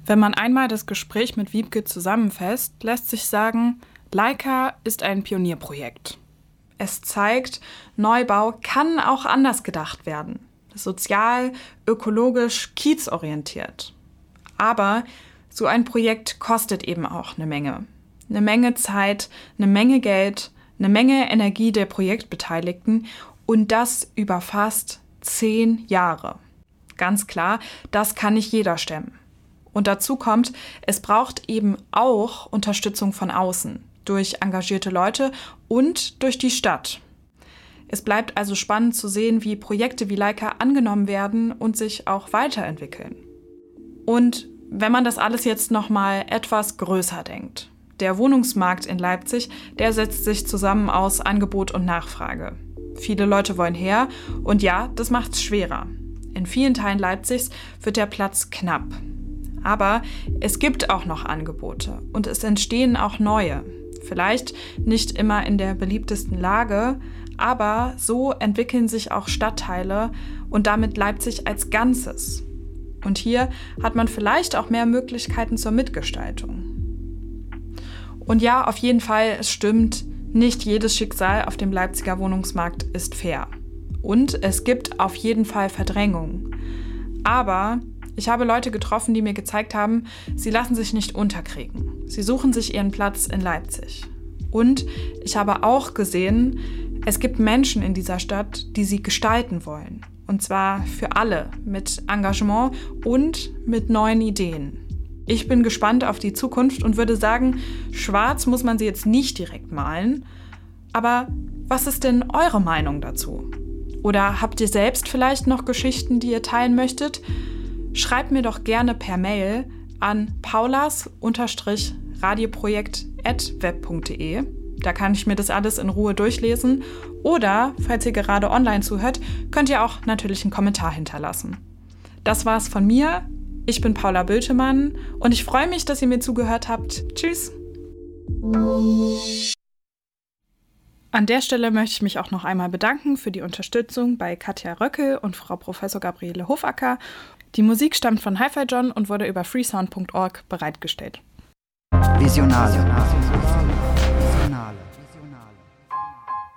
Wenn man einmal das Gespräch mit Wiebke zusammenfasst, lässt sich sagen, Leica ist ein Pionierprojekt. Es zeigt, Neubau kann auch anders gedacht werden. Sozial, ökologisch, kiezorientiert. Aber so ein Projekt kostet eben auch eine Menge. Eine Menge Zeit, eine Menge Geld, eine Menge Energie der Projektbeteiligten und das über fast 10 Jahre. Ganz klar, das kann nicht jeder stemmen. Und dazu kommt, es braucht eben auch Unterstützung von außen, durch engagierte Leute und durch die Stadt. Es bleibt also spannend zu sehen, wie Projekte wie Leica angenommen werden und sich auch weiterentwickeln. Und wenn man das alles jetzt nochmal etwas größer denkt. Der Wohnungsmarkt in Leipzig, der setzt sich zusammen aus Angebot und Nachfrage. Viele Leute wollen her und ja, das macht es schwerer. In vielen Teilen Leipzigs wird der Platz knapp. Aber es gibt auch noch Angebote und es entstehen auch neue. Vielleicht nicht immer in der beliebtesten Lage, aber so entwickeln sich auch Stadtteile und damit Leipzig als Ganzes. Und hier hat man vielleicht auch mehr Möglichkeiten zur Mitgestaltung. Und ja, auf jeden Fall, es stimmt, nicht jedes Schicksal auf dem Leipziger Wohnungsmarkt ist fair. Und es gibt auf jeden Fall Verdrängung. Aber ich habe Leute getroffen, die mir gezeigt haben, sie lassen sich nicht unterkriegen. Sie suchen sich ihren Platz in Leipzig. Und ich habe auch gesehen, es gibt Menschen in dieser Stadt, die sie gestalten wollen. Und zwar für alle, mit Engagement und mit neuen Ideen. Ich bin gespannt auf die Zukunft und würde sagen, schwarz muss man sie jetzt nicht direkt malen. Aber was ist denn eure Meinung dazu? Oder habt ihr selbst vielleicht noch Geschichten, die ihr teilen möchtet? Schreibt mir doch gerne per Mail an paulas-radioprojekt@web.de. Da kann ich mir das alles in Ruhe durchlesen. Oder, falls ihr gerade online zuhört, könnt ihr auch natürlich einen Kommentar hinterlassen. Das war's von mir. Ich bin Paula Bültemann und ich freue mich, dass ihr mir zugehört habt. Tschüss! An der Stelle möchte ich mich auch noch einmal bedanken für die Unterstützung bei Katja Röckel und Frau Prof. Gabriele Hofacker. Die Musik stammt von Hi-Fi John und wurde über freesound.org bereitgestellt. Visionale.